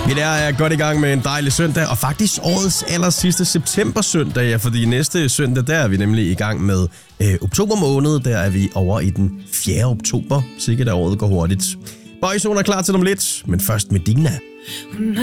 Vi der er godt i gang med en dejlig søndag, og faktisk årets aller sidste september-søndag, ja, fordi næste søndag, der er vi nemlig i gang med oktober måned. Der er vi over i den 4. oktober. Sikkert at året går hurtigt. Boyzone er klar til om lidt, men først med Dina.